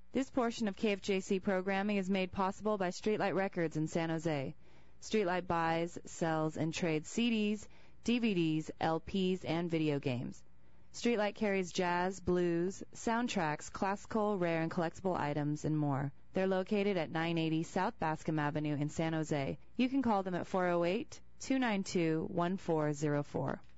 This portion of KFJC programming is made possible by Streetlight Records in San Jose. Streetlight buys, sells, and trades CDs, DVDs, LPs, and video games. Streetlight carries jazz, blues, soundtracks, classical, rare, and collectible items, and more. They're located at 980 South Bascom Avenue in San Jose. You can call them at 408-292-1404.